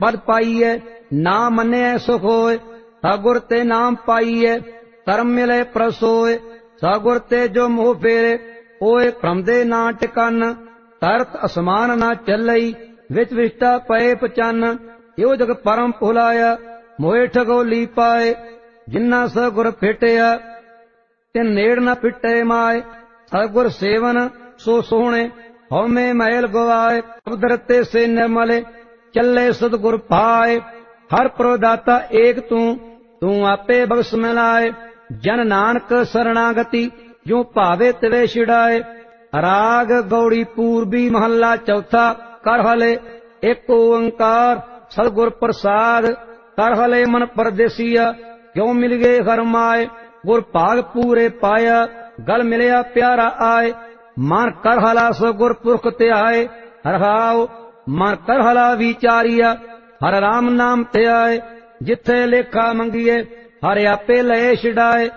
पद पाईए, ना मन्ने सुख होए। सगुर ते नाम पाईए, धर्म मिले प्रसोए। सगुर ते जो मोह फेरे, ओए भ्रम दे ना टिकन। तरत असमान ना चलई, विच विष्टा पए पचन। यो जग परम भुलाया, मोए ठगोली पाए। जिन्ना सगुर फिटिया, तिन नेड़ न फिटे माए। सगुर सेवन सो सोहणे, हौमे मैल गवाए। अवधर ते से निर्मले, चले सतगुर पाए। हर प्रदाता एक तू, तू आपे बख्श मिलाए। जन नानक शरणागति, जो भावे तिवे छिड़ाए। राग गौड़ी पूर्वी महला चौथा। कर हले एक ओंकार, सतगुर प्रसाद। कर हले मन परदेसिया, क्यों मिल गए हर माए। गुर भाग पूरे पाया, गल मिलिया प्यारा आए। मन कर हला सो गुर पुरख त्याए। हरहाओ मन कर हला विचारिया, हर राम नाम त्याए। जिथे लेखा मंगिए, हर आपे लए छिड़ाए।